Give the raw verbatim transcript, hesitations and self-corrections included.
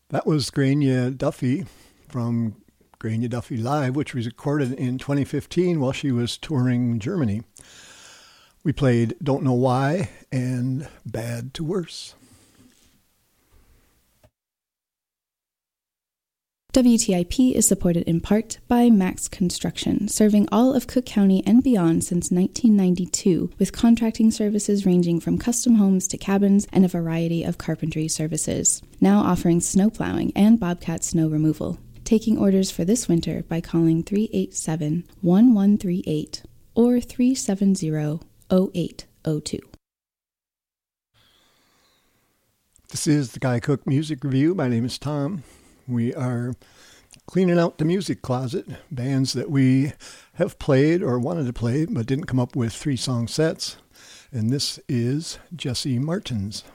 That was Grania Duffy from Grania Duffy Live, which was recorded in twenty fifteen while she was touring Germany. We played Don't Know Why and Bad to Worse. W T I P is supported in part by Max Construction, serving all of Cook County and beyond since nineteen ninety-two, with contracting services ranging from custom homes to cabins and a variety of carpentry services. Now offering snow plowing and Bobcat snow removal. Taking orders for this winter by calling three eight seven, one one three eight or three seven zero, zero eight zero two. This is the Guy Cook Music Review. My name is Tom. We are cleaning out the music closet, bands that we have played or wanted to play but didn't come up with three-song sets. And this is Jesse Martins.